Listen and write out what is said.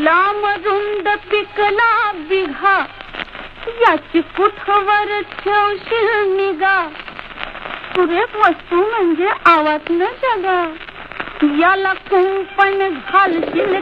लांब रुंद पिकला बिघा, याची कुठवर ठेवशील निगा. सुरेख वस्तू म्हणजे आवाज न जगा, याला कुंपण घालशील